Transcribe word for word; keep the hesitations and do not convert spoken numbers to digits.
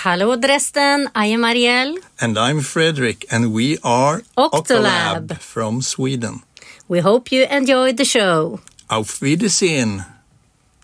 Hello, Dresden. I am Ariel. And I'm Frederick, and we are Octolab from Sweden. We hope you enjoyed the show. Auf Wiedersehen.